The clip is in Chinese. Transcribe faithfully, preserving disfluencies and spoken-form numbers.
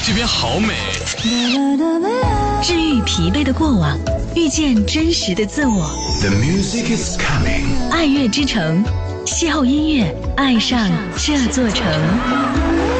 这边好美。 治愈疲惫的过往，遇见真实的自我。 The music is coming。 爱乐之城，邂逅音乐，爱上这座城。